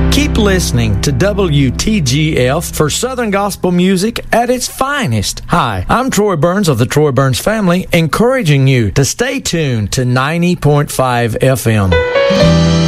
Keep listening to WTGF for Southern gospel music at its finest. Hi, I'm Troy Burns of the Troy Burns family, encouraging you to stay tuned to 90.5 FM.